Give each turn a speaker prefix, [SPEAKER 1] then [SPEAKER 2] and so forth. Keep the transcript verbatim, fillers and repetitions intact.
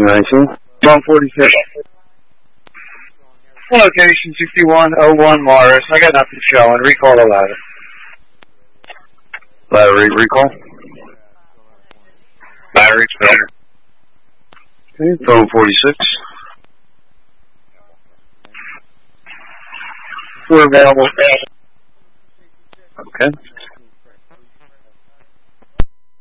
[SPEAKER 1] two nineteen. one forty-six. Location sixty-one oh one Morris. I got nothing showing. Recall the ladder.
[SPEAKER 2] Battery recall.
[SPEAKER 1] Battery failure.
[SPEAKER 2] Okay, phone forty-six.
[SPEAKER 1] We're available.
[SPEAKER 2] Okay.